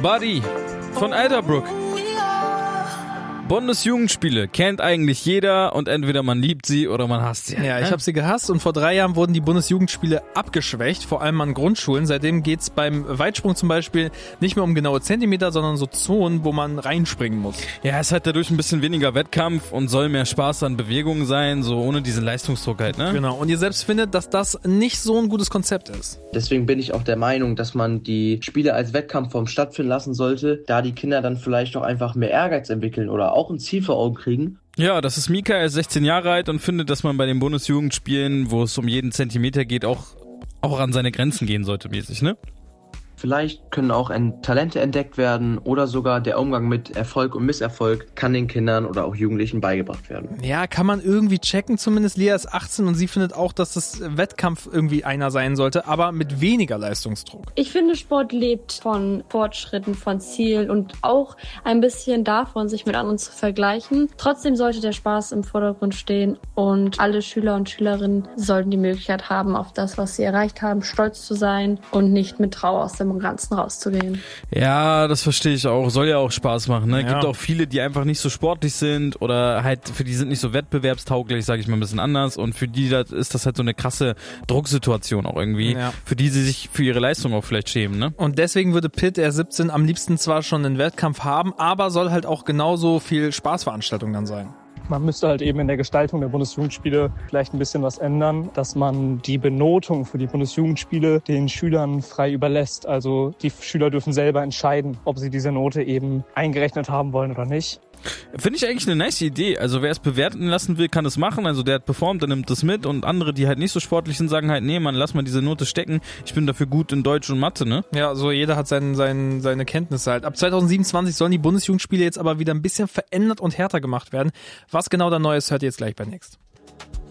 Buddy von Alderbrook. Bundesjugendspiele kennt eigentlich jeder und entweder man liebt sie oder man hasst sie. Ja, ich habe sie gehasst und vor 3 Jahren wurden die Bundesjugendspiele abgeschwächt, vor allem an Grundschulen. Seitdem geht's beim Weitsprung zum Beispiel nicht mehr um genaue Zentimeter, sondern so Zonen, wo man reinspringen muss. Ja, es hat dadurch ein bisschen weniger Wettkampf und soll mehr Spaß an Bewegungen sein, so ohne diesen Leistungsdruck halt, ne? Genau, und ihr selbst findet, dass das nicht so ein gutes Konzept ist. Deswegen bin ich auch der Meinung, dass man die Spiele als Wettkampfform stattfinden lassen sollte, da die Kinder dann vielleicht auch einfach mehr Ehrgeiz entwickeln oder auch ein Ziel vor Augen kriegen. Ja, das ist Mika, er ist 16 Jahre alt und findet, dass man bei den Bundesjugendspielen, wo es um jeden Zentimeter geht, auch an seine Grenzen gehen sollte mäßig, ne? Vielleicht können auch Talente entdeckt werden oder sogar der Umgang mit Erfolg und Misserfolg kann den Kindern oder auch Jugendlichen beigebracht werden. Ja, kann man irgendwie checken, zumindest Lea ist 18 und sie findet auch, dass das Wettkampf irgendwie einer sein sollte, aber mit weniger Leistungsdruck. Ich finde, Sport lebt von Fortschritten, von Zielen und auch ein bisschen davon, sich mit anderen zu vergleichen. Trotzdem sollte der Spaß im Vordergrund stehen und alle Schüler und Schülerinnen sollten die Möglichkeit haben, auf das, was sie erreicht haben, stolz zu sein und nicht mit Trauer aus dem Ganzen rauszugehen. Ja, das verstehe ich auch. Soll ja auch Spaß machen, ne? Ja. Gibt auch viele, die einfach nicht so sportlich sind oder halt für die sind nicht so wettbewerbstauglich, sage ich mal ein bisschen anders und für die ist das halt so eine krasse Drucksituation auch irgendwie, für die sie sich für ihre Leistung auch vielleicht schämen, ne? Und deswegen würde Pitt, er 17, am liebsten zwar schon einen Wettkampf haben, aber soll halt auch genauso viel Spaßveranstaltung dann sein. Man müsste halt eben in der Gestaltung der Bundesjugendspiele vielleicht ein bisschen was ändern, dass man die Benotung für die Bundesjugendspiele den Schülern frei überlässt. Also die Schüler dürfen selber entscheiden, ob sie diese Note eben eingerechnet haben wollen oder nicht. Finde ich eigentlich eine nice Idee. Also wer es bewerten lassen will, kann es machen. Also der hat performt, der nimmt das mit und andere, die halt nicht so sportlich sind, sagen halt, nee, Mann, lass mal diese Note stecken. Ich bin dafür gut in Deutsch und Mathe, ne? Ja, so jeder hat seine Kenntnisse halt. Ab 2027 sollen die Bundesjugendspiele jetzt aber wieder ein bisschen verändert und härter gemacht werden. Was genau da neu ist, hört ihr jetzt gleich bei Next.